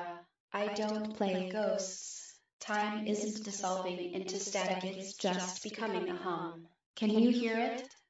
I don't play ghosts. Time isn't dissolving into static, it's just becoming a hum. Can you hear it?